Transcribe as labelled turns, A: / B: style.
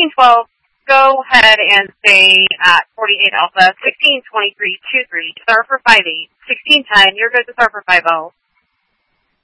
A: 1612, go ahead and stay at 48 Alpha. 1623, 23, start for 58. 1610, you're good to start for 50.